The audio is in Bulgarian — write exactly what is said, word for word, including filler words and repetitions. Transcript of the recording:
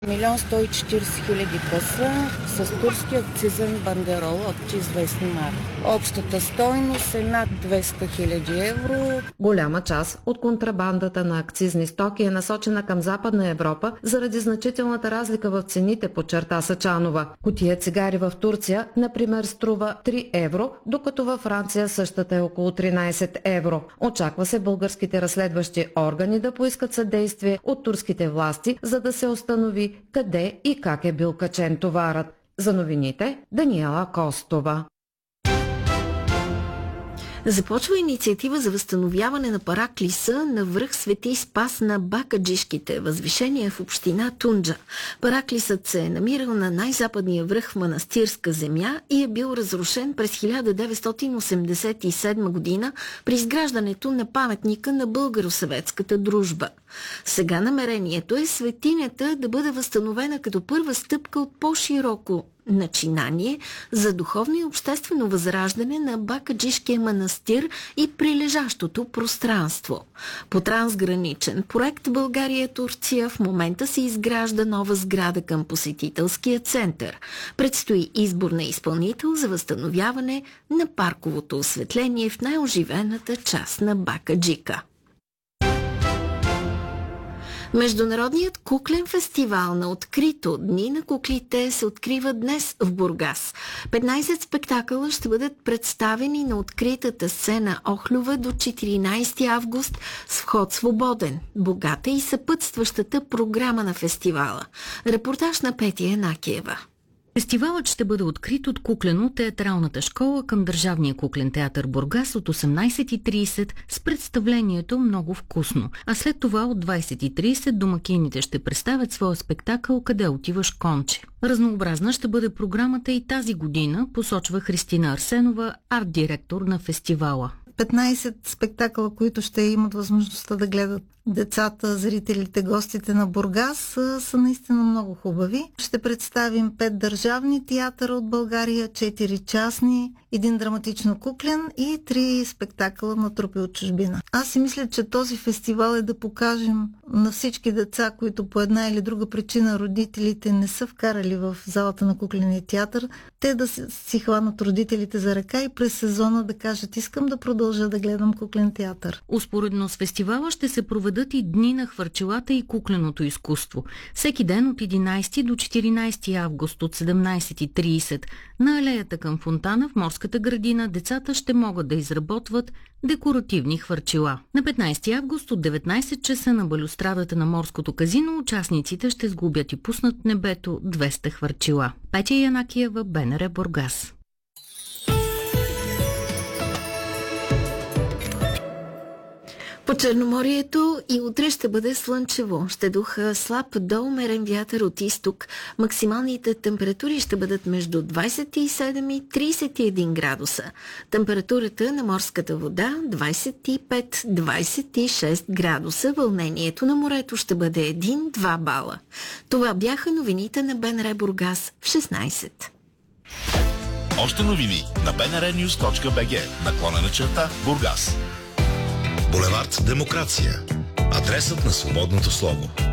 Милион сто и четиридесет хиляди къса с турски акцизен бандерол от известни марки. Общата стойност е над двеста хиляди евро. Голяма част от контрабандата на акцизни стоки е насочена към Западна Европа заради значителната разлика в цените, подчерта Сачанова. Кутия цигари в Турция, например, струва три евро, докато във Франция същата е около тринайсет евро. Очаква се българските разследващи органи да поискат съдействие от турските власти, за да се установи къде и как е бил качен товарът. За новините Даниела Костова. Започва инициатива за възстановяване на Параклиса на връх Свети Спас на Бакаджишките, възвишение в община Тунджа. Параклисът се е намирал на най-западния връх в манастирска земя и е бил разрушен през хиляда деветстотин осемдесет и седма година при изграждането на паметника на българо-съветската дружба. Сега намерението е светинята да бъде възстановена като първа стъпка от по-широко начинание за духовно и обществено възраждане на Бакаджишкия манастир и прилежащото пространство. По трансграничен проект България-Турция в момента се изгражда нова сграда към посетителския център. Предстои избор на изпълнител за възстановяване на парковото осветление в най-оживената част на Бакаджика. Международният куклен фестивал на открито Дни на куклите се открива днес в Бургас. петнайсет спектакъла ще бъдат представени на откритата сцена Охлюва до четиринайсети август с вход свободен. Богата и съпътстващата програма на фестивала. Репортаж на Петя Енакиева. Фестивалът ще бъде открит от куклено-театралната школа към Държавния куклен театър Бургас от осемнайсет и трийсет с представлението "Много вкусно", а след това от двайсет и трийсет домакините ще представят своя спектакъл "Къде отиваш, конче". Разнообразна ще бъде програмата и тази година, посочва Христина Арсенова, арт-директор на фестивала. петнайсет спектакъла, които ще имат възможността да гледат децата, зрителите, гостите на Бургас, са, са наистина много хубави. Ще представим пет държавни театъра от България, четири частни, един драматично-куклен и три спектакъла на трупи от чужбина. Аз си мисля, че този фестивал е да покажем на всички деца, които по една или друга причина родителите не са вкарали в залата на кукления театър, те да си хванат родителите за ръка и през сезона да кажат: искам да продължа да гледам куклен театър. Успоредно с фестивала ще се проведат и дни на хвърчилата и кукленото изкуство. Всеки ден от единайсети до четиринайсети август от седемнайсет и трийсет на алеята към фонтана в Морската градина децата ще могат да изработват декоративни хвърчила. На петнайсети август от деветнайсет часа на балюстрадата на Морското казино участниците ще сглобят и пуснат в небето двеста хвърчила. Петя Янакиева, БНР Бургас. По Черноморието и утре ще бъде слънчево. Ще духа слаб до умерен вятър от изток. Максималните температури ще бъдат между двайсет и седем и трийсет и един градуса. Температурата на морската вода двайсет и пет до двайсет и шест градуса. Вълнението на морето ще бъде един-два бала. Това бяха новините на БНР Бургас в шестнайсет. Още новини на би ен ар нюз точка би джи, наклонена черта Бургас. Булевард Демокрация. Адресът на свободното слово.